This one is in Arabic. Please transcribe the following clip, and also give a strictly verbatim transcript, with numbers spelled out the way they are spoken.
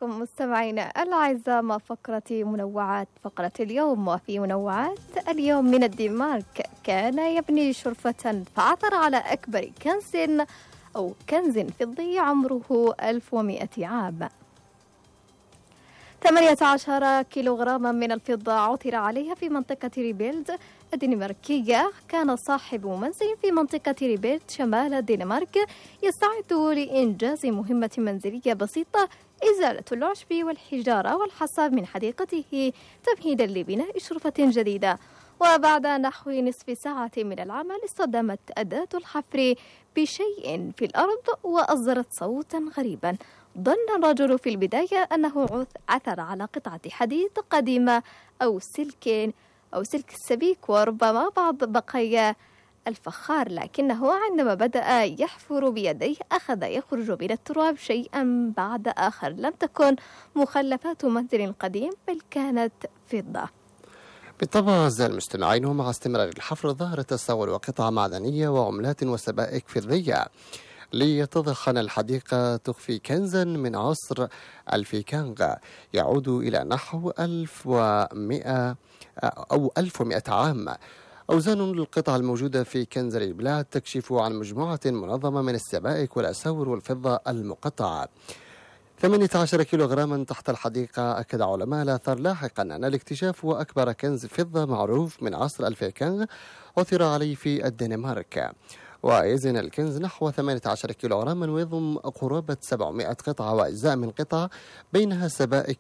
بكم مستمعينا الأعزاء مع فقرة منوعات فقرة اليوم. وفي منوعات اليوم من الدنمارك كان يبني شرفة فعثر على أكبر كنز أو كنز فضي عمره ألف ومئة عام. ثمانية عشر كيلوغراما من الفضة عثر عليها في منطقة ريبيلد الدنماركية. كان صاحب منزل في منطقة ريبيلد شمال الدنمارك يستعد لإنجاز مهمة منزلية بسيطة: إزالة العشب والحجارة والحصى من حديقته تمهيدا لبناء شرفة جديدة. وبعد نحو نصف ساعة من العمل اصطدمت أداة الحفر بشيء في الأرض وأصدرت صوتا غريبا. ظن الرجل في البداية أنه عثر على قطعة حديد قديمة أو سلك أو سلك السبيك وربما بعض بقايا الفخار، لكنه عندما بدأ يحفر بيديه أخذ يخرج من التراب شيئا بعد آخر. لم تكن مخلفات منزل قديم بل كانت فضة. بالطبع أعزائي المستمعين، ومع استمرار الحفر ظهرت تساؤل وقطع معدنية وعملات وسبائك فضية ليتضح أن الحديقة تخفي كنزا من عصر الفيكانغ يعود إلى نحو ألف ومئة أو ألف ومئة عام. أوزان القطع الموجودة في كنز البلاد تكشف عن مجموعة منظمة من السبائك والأساور والفضة المقطعة. ثمانية عشر كيلوغراما تحت الحديقة. أكد علماء الآثار لاحقا أن الاكتشاف هو أكبر كنز فضة معروف من عصر الفيكانغ عثر عليه في الدنمارك، ويزن الكنز نحو ثمانية عشر كيلوغراما ويضم قرابة سبعمئة قطعة وأجزاء من قطع بينها سبائك